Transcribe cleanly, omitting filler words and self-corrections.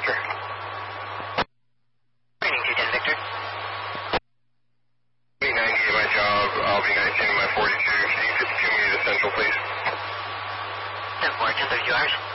Victor. Training 210 Victor. B90 at my job, I'll be 19 at my 42. Can you 52 me to Central, please? 10-4, 1032 hours.